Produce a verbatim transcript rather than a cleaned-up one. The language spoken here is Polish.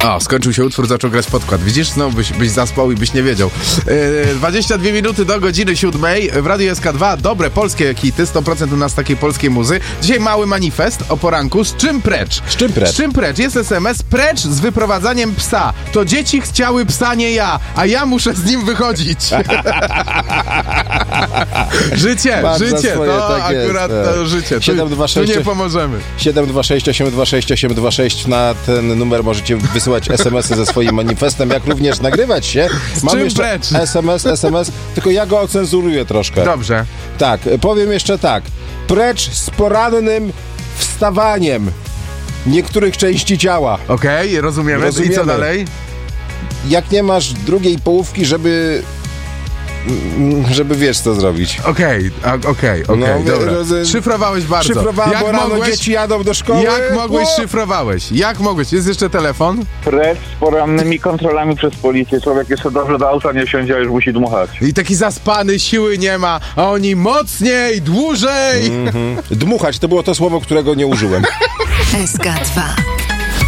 O, skończył się utwór, zaczął grać podkład. Widzisz? Znowu byś, byś zaspał i byś nie wiedział. Yy, dwadzieścia dwie minuty do godziny siódmej. W Radiu S K dwa dobre polskie hity, sto procent u nas takiej polskiej muzy. Dzisiaj mały manifest o poranku. Z czym precz? Z czym precz? Z czym precz? Jest es em es. Precz z wyprowadzaniem psa. To dzieci chciały psa, nie ja, a ja muszę z nim wychodzić. Życie, Masz za życie. swoje, To tak akurat jest, to życie. Tu, siedem dwa tu sześć nie pomożemy. siedem dwa sześć osiem dwa sześć osiem dwa sześć. Na ten numer możecie wysyłać es em esy ze swoim manifestem, jak również nagrywać się. Z czym precz? es em es, es em es, tylko ja go ocenzuruję troszkę. Dobrze. Tak, powiem jeszcze tak. Precz z porannym wstawaniem niektórych części ciała. Okej, okay, rozumiemy. rozumiemy. I co dalej? Jak nie masz drugiej połówki, żeby... żeby wiesz co zrobić. Okej, okay, okej, okay, okej, okay, dobra. Roz... Szyfrowałeś bardzo. Szyfrowałem, jak bo rano mogłeś... dzieci jadą do szkoły. Jak mogłeś, o! szyfrowałeś? Jak mogłeś? Jest jeszcze telefon? Precz z porannymi kontrolami przez policję. Człowiek jeszcze dobrze do auta nie wsiądzie, a już musi dmuchać. I taki zaspany, siły nie ma, a oni mocniej, dłużej. Mm-hmm. Dmuchać to było to słowo, którego nie użyłem. S K dwa.